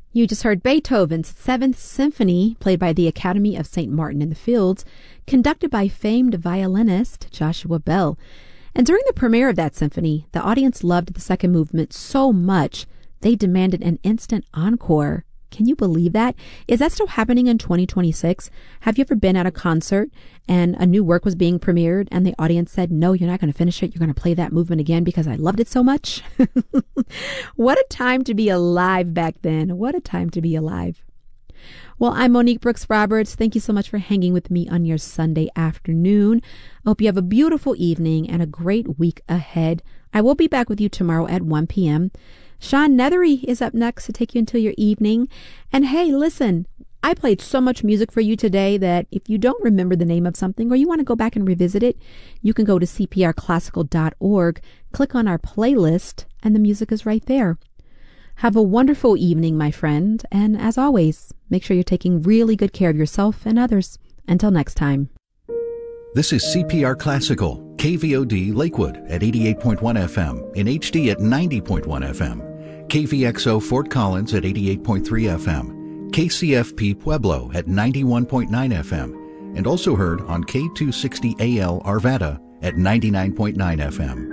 You just heard Beethoven's Seventh Symphony, played by the Academy of St. Martin in the Fields, conducted by famed violinist Joshua Bell. And during the premiere of that symphony, the audience loved the second movement so much, they demanded an instant encore. Can you believe that? Is that still happening in 2026? Have you ever been at a concert and a new work was being premiered and the audience said, no, you're not going to finish it. You're going to play that movement again because I loved it so much? What a time to be alive back then. What a time to be alive. Well, I'm Monique Brooks Roberts. Thank you so much for hanging with me on your Sunday afternoon. I hope you have a beautiful evening and a great week ahead. I will be back with you tomorrow at 1 p.m. Sean Nethery is up next to take you into your evening. And hey, listen, I played so much music for you today that if you don't remember the name of something or you want to go back and revisit it, you can go to cprclassical.org, click on our playlist, and the music is right there. Have a wonderful evening, my friend. And as always, make sure you're taking really good care of yourself and others. Until next time. This is CPR Classical, KVOD Lakewood at 88.1 FM, in HD at 90.1 FM, KVXO Fort Collins at 88.3 FM, KCFP Pueblo at 91.9 FM, and also heard on K260AL Arvada at 99.9 FM.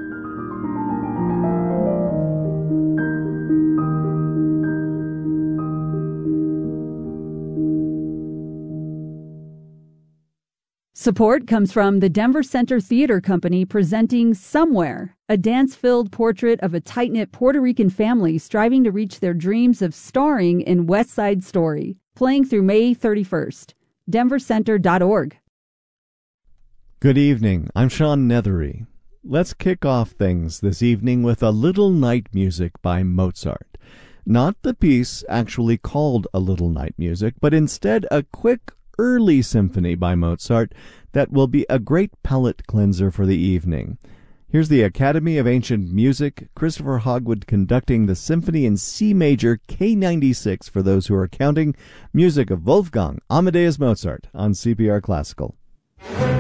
Support comes from the Denver Center Theater Company presenting Somewhere, a dance-filled portrait of a tight-knit Puerto Rican family striving to reach their dreams of starring in West Side Story, playing through May 31st. denvercenter.org. Good evening. I'm Sean Nethery. Let's kick off things this evening with a little night music by Mozart. Not the piece actually called A Little Night Music, but instead a quick early symphony by Mozart that will be a great palate cleanser for the evening. Here's the Academy of Ancient Music, Christopher Hogwood conducting the Symphony in C Major K96 for those who are counting, music of Wolfgang Amadeus Mozart on CPR Classical.